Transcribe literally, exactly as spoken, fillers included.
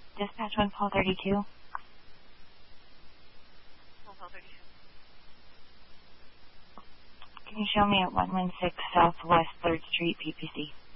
Dispatch one Paul thirty-two. Can you show me at one one six Southwest third Street, P P C?